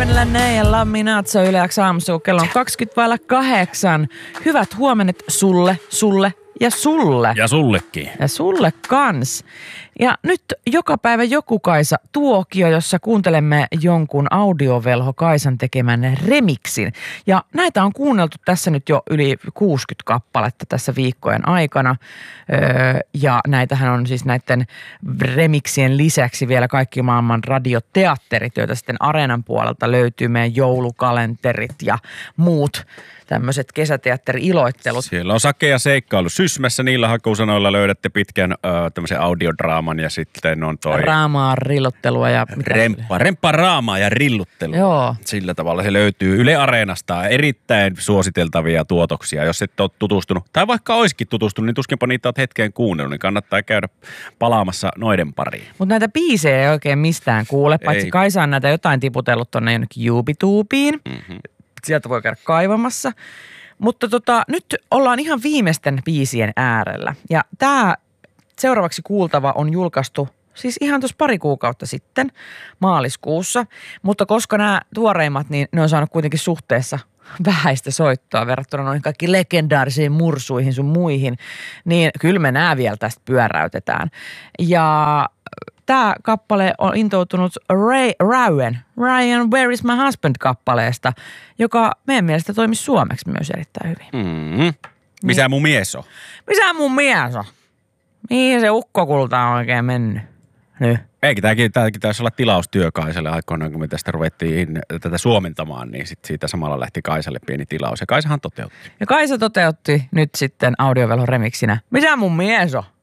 Länne ja Laminazzo Yle X aamussa, kun kello on 20:08. Hyvät huomenet sulle, sulle ja sulle. Ja sullekin. Ja sulle kans. Ja nyt joka päivä joku Kaisa tuokio, jossa kuuntelemme jonkun audiovelho Kaisan tekemän remiksin. Ja näitä on kuunneltu tässä nyt jo yli 60 kappaletta tässä viikkojen aikana. Ja näitähän on siis näiden remiksien lisäksi vielä kaikki maailman radioteatterit, joita sitten Areenan puolelta löytyy, meidän joulukalenterit ja muut tämmöiset kesäteatteri-iloittelut. Siellä on Sake ja seikkailu Sysmässä. Niillä hakusanoilla löydätte pitkän tämmöisen audiodraaman ja sitten on toi... Raamaa, rillottelua ja... Remppa raamaa ja rilluttelua. Joo. Sillä tavalla se löytyy Yle Areenasta. Erittäin suositeltavia tuotoksia. Jos et ole tutustunut, tai vaikka olisikin tutustunut, niin tuskinpa niitä olet hetkeen kuunnellut, niin kannattaa käydä palaamassa noiden pariin. Mutta näitä biisejä ei oikein mistään kuule, paitsi Kaisa on näitä jotain tiputellut tonne jonnekin YouTubeen. Mm-hmm. Sieltä voi käydä kaivamassa. Mutta nyt ollaan ihan viimeisten biisien äärellä. Ja tämä seuraavaksi kuultava on julkaistu siis ihan tuossa pari kuukautta sitten maaliskuussa. Mutta koska nämä tuoreimmat, niin ne on saanut kuitenkin suhteessa vähäistä soittoa verrattuna noihin kaikki legendaarisiin mursuihin sun muihin, niin kyllä me nämä vielä tästä pyöräytetään. Ja tämä kappale on intoutunut Ryan Where is my husband-kappaleesta, joka meidän mielestä toimisi suomeksi myös erittäin hyvin. Mm-hmm. Missä mun mies on? Missä mun mies on? Mihin se ukkokulta on oikein mennyt? Nyt. Eikä tämäkin taisi olla tilaustyö Kaisalle aikoinaan, kun me tästä ruvettiin tätä suomentamaan, niin sit siitä samalla lähti Kaisalle pieni tilaus. Ja Kaisahan toteutti. Ja Kaisa toteutti nyt sitten audiovelho remiksinä. Missä mun mies on?